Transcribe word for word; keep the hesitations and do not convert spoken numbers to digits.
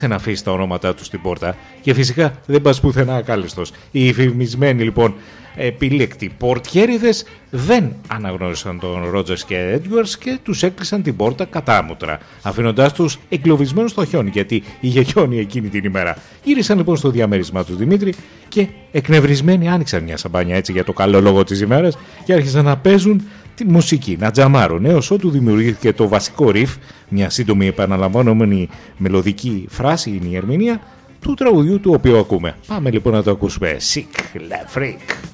να αφήσει τα ονόματά του στην πόρτα και φυσικά δεν πας πουθενά ακάλιστος. Οι υφημισμένοι λοιπόν επιλέκτοι πορτιέριδες δεν αναγνώρισαν τον Ρότζερς και Έντουαρντς και τους έκλεισαν την πόρτα κατάμουτρα, αφήνοντάς τους εγκλωβισμένους στο χιόνι, γιατί είχε χιόνι εκείνη την ημέρα. Γύρισαν λοιπόν στο διαμέρισμά του Δημήτρη και εκνευρισμένοι άνοιξαν μια σαμπάνια έτσι για το καλό λόγο της ημέρας και άρχισαν να παίζουν τη μουσική, να τζαμάρουν, έως ότου δημιουργήθηκε το βασικό ριφ, μια σύντομη επαναλαμβανόμενη μελωδική φράση είναι η ερμηνεία του τραγουδιού του οποίου ακούμε. Πάμε λοιπόν να το ακούσουμε. Sick Le Freak.